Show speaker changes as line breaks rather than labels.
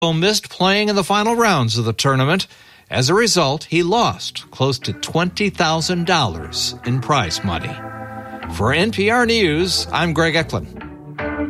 missed playing in the final rounds of the tournament. As a result, he lost close to $20,000 in prize money. For NPR News, I'm Greg Eklund.